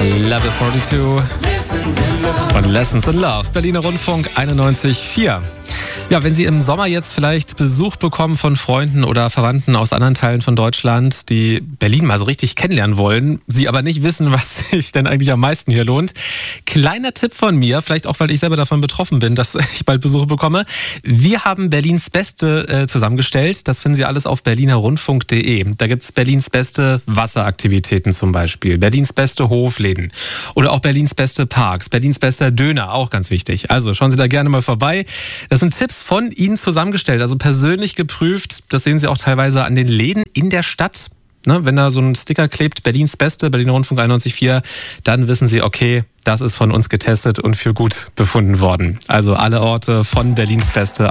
Level 42 von Lessons in Love. Berliner Rundfunk 91,4. Ja, wenn Sie im Sommer jetzt vielleicht Besuch bekommen von Freunden oder Verwandten aus anderen Teilen von Deutschland, die Berlin mal so richtig kennenlernen wollen, Sie aber nicht wissen, was sich denn eigentlich am meisten hier lohnt. Kleiner Tipp von mir, vielleicht auch, weil ich selber davon betroffen bin, dass ich bald Besuche bekomme. Wir haben Berlins Beste zusammengestellt. Das finden Sie alles auf berlinerrundfunk.de. Da gibt's Berlins beste Wasseraktivitäten zum Beispiel, Berlins beste Hofläden oder auch Berlins beste Parks, Berlins bester Döner, auch ganz wichtig. Also schauen Sie da gerne mal vorbei. Das sind Tipps von Ihnen zusammengestellt, also persönlich geprüft. Das sehen Sie auch teilweise an den Läden in der Stadt. Ne, wenn da so ein Sticker klebt, Berlins Beste, Berliner Rundfunk 91,4, dann wissen Sie, okay, das ist von uns getestet und für gut befunden worden. Also alle Orte von Berlins Beste